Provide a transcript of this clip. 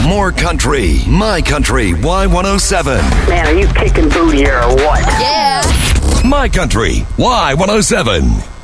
More country. My Country Y107. Man, are you kicking booty here or what? Yeah. My Country Y107.